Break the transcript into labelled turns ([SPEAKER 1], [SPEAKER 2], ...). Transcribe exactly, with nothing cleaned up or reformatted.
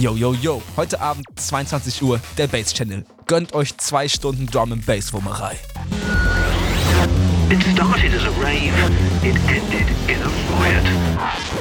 [SPEAKER 1] Yo, yo, yo, heute Abend zweiundzwanzig Uhr, der Bass Channel. Gönnt euch zwei Stunden Drum and Bass Wummerei.
[SPEAKER 2] It started as a rave, it ended in a riot.